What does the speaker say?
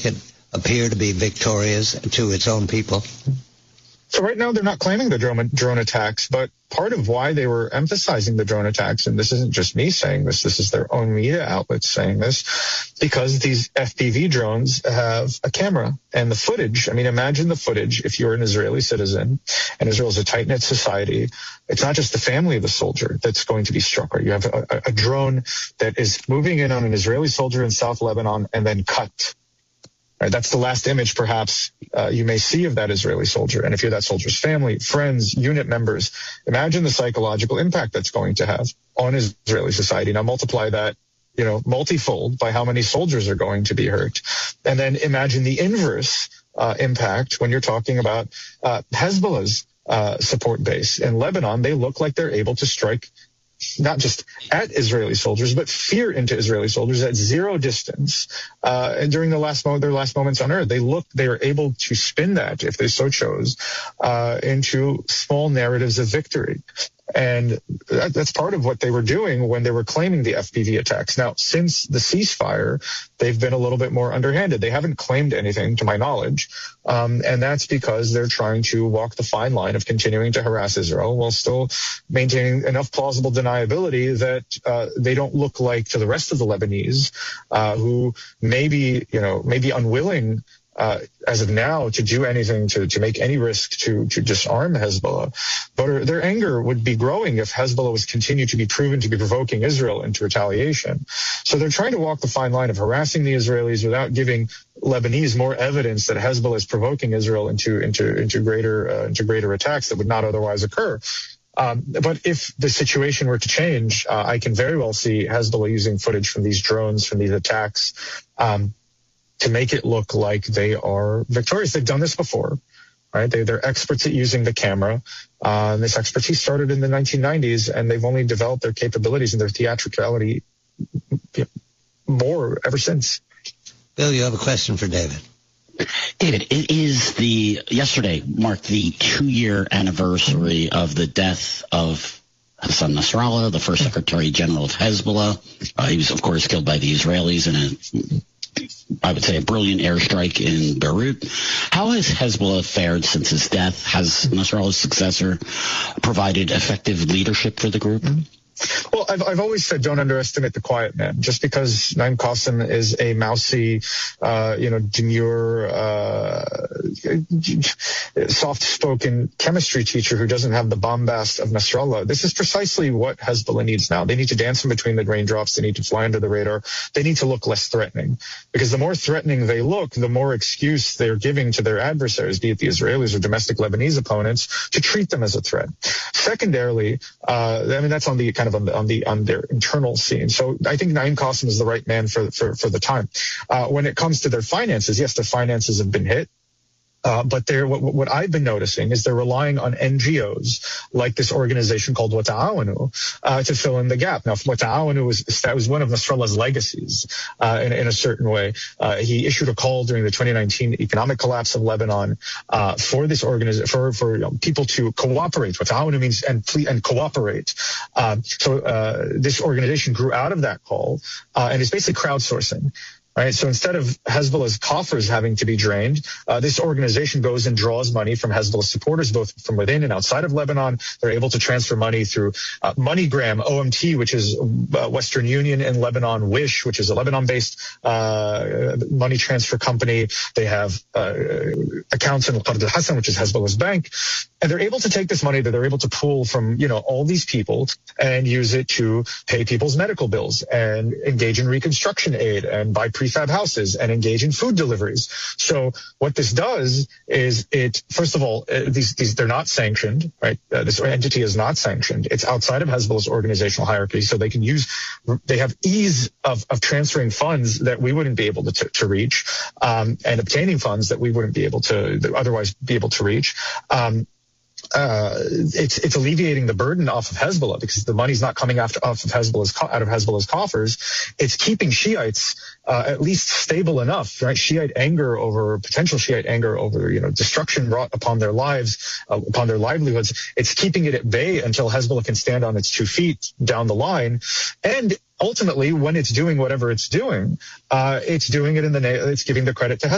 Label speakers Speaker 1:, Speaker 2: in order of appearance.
Speaker 1: it appear to be victorious to its own people?
Speaker 2: So right now they're not claiming the drone attacks, but part of why they were emphasizing the drone attacks, and this isn't just me saying this is their own media outlets saying this, because these FPV drones have a camera and the footage. I mean, imagine the footage if you're an Israeli citizen, and Israel is a tight-knit society. It's not just the family of the soldier that's going to be struck, right? You have a drone that is moving in on an Israeli soldier in South Lebanon and then cut. Right, that's the last image, perhaps, you may see of that Israeli soldier. And if you're that soldier's family, friends, unit members, imagine the psychological impact that's going to have on Israeli society. Now multiply that, multifold by how many soldiers are going to be hurt. And then imagine the inverse impact when you're talking about Hezbollah's support base. In Lebanon, they look like they're able to strike not just at Israeli soldiers, but fear into Israeli soldiers at zero distance. And during their last moments on earth, they are able to spin that, if they so chose, into small narratives of victory. And that's part of what they were doing when they were claiming the FPV attacks. Now, since the ceasefire, they've been a little bit more underhanded. They haven't claimed anything, to my knowledge. And that's because they're trying to walk the fine line of continuing to harass Israel while still maintaining enough plausible deniability that they don't look like to the rest of the Lebanese, who may be unwilling as of now to do anything to make any risk to disarm Hezbollah. But their anger would be growing if Hezbollah was continued to be proven to be provoking Israel into retaliation. So they're trying to walk the fine line of harassing the Israelis without giving Lebanese more evidence that Hezbollah is provoking Israel into greater attacks that would not otherwise occur. But if the situation were to change, I can very well see Hezbollah using footage from these drones, from these attacks, to make it look like they are victorious. They've done this before, right? They're experts at using the camera. This expertise started in the 1990s, and they've only developed their capabilities and their theatricality more ever since.
Speaker 1: Bill, you have a question for David.
Speaker 3: David, yesterday marked the 2-year anniversary of the death of Hassan Nasrallah, the first Secretary General of Hezbollah. He was, of course, killed by the Israelis in I would say a brilliant airstrike in Beirut. How has Hezbollah fared since his death? Has Nasrallah's successor provided effective leadership for the group?
Speaker 2: Well, I've always said don't underestimate the quiet man. Just because Naim Qassem is a mousy, demure, soft-spoken chemistry teacher who doesn't have the bombast of Nasrallah, this is precisely what Hezbollah needs now. They need to dance in between the raindrops. They need to fly under the radar. They need to look less threatening, because the more threatening they look, the more excuse they're giving to their adversaries, be it the Israelis or domestic Lebanese opponents, to treat them as a threat. Secondarily, that's on the kind of on their internal scene. So I think Naim Qassem is the right man for the time. When it comes to their finances, yes, their finances have been hit. But what I've been noticing is they're relying on NGOs like this organization called Wata'awanu to fill in the gap. Now, Wata'awanu was one of Nasrallah's legacies in a certain way. He issued a call during the 2019 economic collapse of Lebanon for this organization for people to cooperate. Wata'awanu means and cooperate. So this organization grew out of that call and is basically crowdsourcing. Right. So instead of Hezbollah's coffers having to be drained, this organization goes and draws money from Hezbollah supporters, both from within and outside of Lebanon. They're able to transfer money through MoneyGram, OMT, which is Western Union in Lebanon, Wish, which is a Lebanon-based money transfer company. They have accounts in Qard al-Hassan, which is Hezbollah's bank. And they're able to take this money that they're able to pool from, all these people and use it to pay people's medical bills and engage in reconstruction aid and buy prefab houses and engage in food deliveries. So what this does is first of all, they're not sanctioned, right? This entity is not sanctioned. It's outside of Hezbollah's organizational hierarchy. So they have ease of transferring funds that we wouldn't be able to reach, and obtaining funds that we wouldn't be able to otherwise be able to reach. It's alleviating the burden off of Hezbollah because the money's not coming out of Hezbollah's coffers. It's keeping Shiites at least stable enough, right? Potential Shiite anger over destruction brought upon their lives, upon their livelihoods. It's keeping it at bay until Hezbollah can stand on its 2 feet down the line. And ultimately, when it's doing whatever it's doing it it's giving the credit to Hezbollah.